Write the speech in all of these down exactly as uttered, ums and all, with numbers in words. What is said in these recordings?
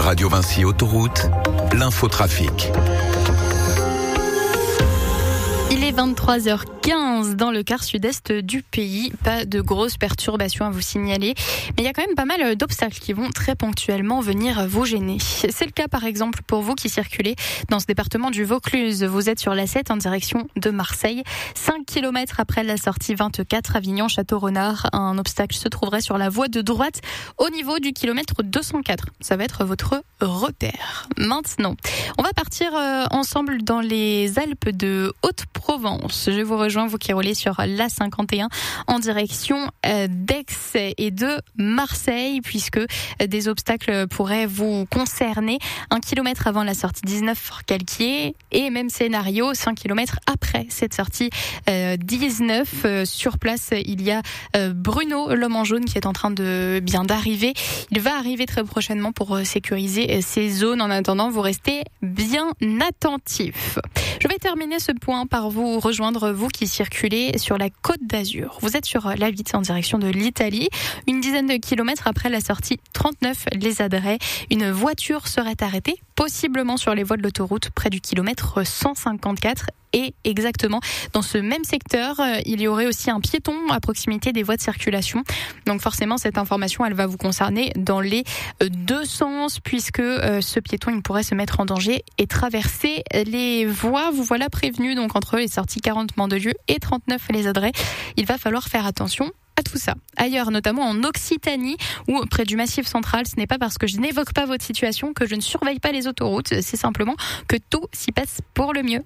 Radio Vinci Autoroute, l'infotrafic. Il est vingt-trois heures quinze dans le quart sud-est du pays. Pas de grosses perturbations à vous signaler. Mais il y a quand même pas mal d'obstacles qui vont très ponctuellement venir vous gêner. C'est le cas par exemple pour vous qui circulez dans ce département du Vaucluse. Vous êtes sur l'A sept en direction de Marseille. cinq kilomètres après la sortie vingt-quatre Avignon-Château-Renard. Un obstacle se trouverait sur la voie de droite au niveau du kilomètre deux cent quatre. Ça va être votre repère. Maintenant, on va partir ensemble dans les Alpes de Haute-Provence. Je vous rejoins, vous qui roulez sur l'A cinquante et un en direction d'Aix et de Marseille, puisque des obstacles pourraient vous concerner. Un kilomètre avant la sortie dix-neuf Fort-Calquier et même scénario, cinq kilomètres après cette sortie dix-neuf. Sur place, il y a Bruno, l'homme en jaune, qui est en train de bien d'arriver. Il va arriver très prochainement pour sécuriser ces zones. En attendant, vous restez bien attentifs. Je vais terminer ce point par vous rejoindre, vous qui circulez sur la Côte d'Azur. Vous êtes sur l'A huit en direction de l'Italie. Une dizaine de kilomètres après la sortie trente-neuf Les Adrets, une voiture serait arrêtée, possiblement sur les voies de l'autoroute, près du kilomètre cent cinquante-quatre. Et exactement dans ce même secteur, il y aurait aussi un piéton à proximité des voies de circulation. Donc forcément, cette information, elle va vous concerner dans les deux sens, puisque ce piéton, il pourrait se mettre en danger et traverser les voies. Vous voilà prévenu. Donc entre les sorties quarante Mandelieu et trente-neuf Les Adrets, il va falloir faire attention à tout ça. Ailleurs, notamment en Occitanie ou près du Massif central, ce n'est pas parce que je n'évoque pas votre situation que je ne surveille pas les autoroutes. C'est simplement que tout s'y passe pour le mieux.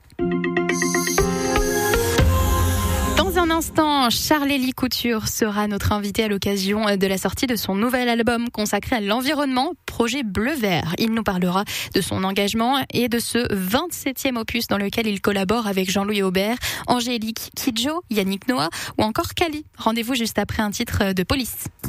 Dans un instant, Charlélie Couture sera notre invité à l'occasion de la sortie de son nouvel album consacré à l'environnement, Projet Bleu-Vert. Il nous parlera de son engagement et de ce vingt-septième opus dans lequel il collabore avec Jean-Louis Aubert, Angélique Kidjo, Yannick Noah ou encore Kali. Rendez-vous juste après un titre de Police.